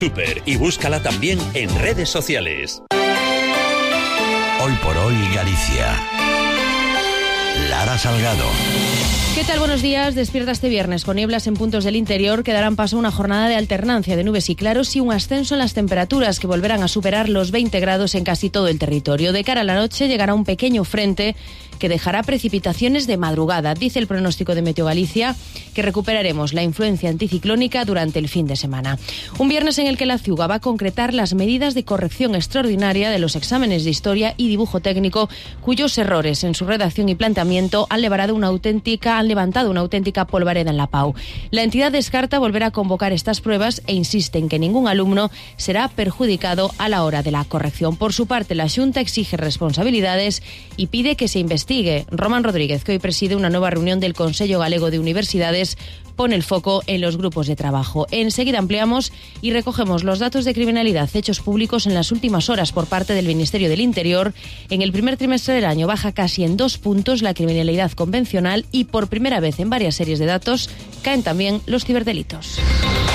Super y búscala también en redes sociales. Hoy por hoy Galicia. Lara Salgado. ¿Qué tal? Buenos días. Despierta este viernes con nieblas en puntos del interior que darán paso a una jornada de alternancia de nubes y claros y un ascenso en las temperaturas que volverán a superar los 20 grados en casi todo el territorio. De cara a la noche llegará un pequeño frente que dejará precipitaciones de madrugada. Dice el pronóstico de Meteo Galicia que recuperaremos la influencia anticiclónica durante el fin de semana. Un viernes en el que la CIUGA va a concretar las medidas de corrección extraordinaria de los exámenes de historia y dibujo técnico, cuyos errores en su redacción y planteamiento han levantado una auténtica polvareda en la PAU. La entidad descarta volver a convocar estas pruebas e insiste en que ningún alumno será perjudicado a la hora de la corrección. Por su parte, la Xunta exige responsabilidades y pide que se investigue. Román Rodríguez, que hoy preside una nueva reunión del Consello Galego de Universidades, pone el foco en los grupos de trabajo. Enseguida ampliamos y recogemos los datos de criminalidad hechos públicos en las últimas horas por parte del Ministerio del Interior. En el primer trimestre del año baja casi en 2 puntos la criminalidad convencional y por primera vez en varias series de datos caen también los ciberdelitos.